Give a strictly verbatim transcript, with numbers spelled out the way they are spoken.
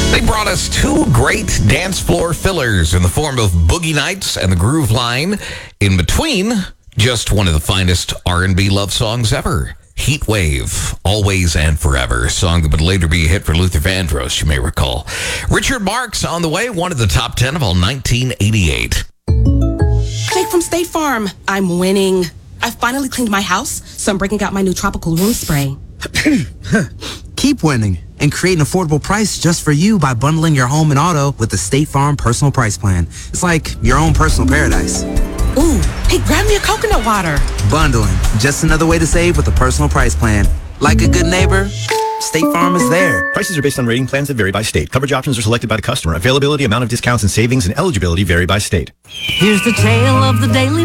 They brought us two great dance floor fillers in the form of Boogie Nights and the Groove Line. In between, just one of the finest R and B love songs ever. Heat Wave, Always and Forever, a song that would later be a hit for Luther Vandross, you may recall. Richard Marx on the way, one of the top ten of all nineteen eighty-eight. Jake from State Farm. I'm winning. I finally cleaned my house, so I'm breaking out my new tropical room spray. Keep winning and create an affordable price just for you by bundling your home and auto with the State Farm Personal Price Plan. It's like your own personal paradise. Ooh, hey, grab me a coconut water. Bundling, just another way to save with a personal price plan. Like a good neighbor, State Farm is there. Prices are based on rating plans that vary by state. Coverage options are selected by the customer. Availability, amount of discounts, and savings and eligibility vary by state. Here's the tale of the Daily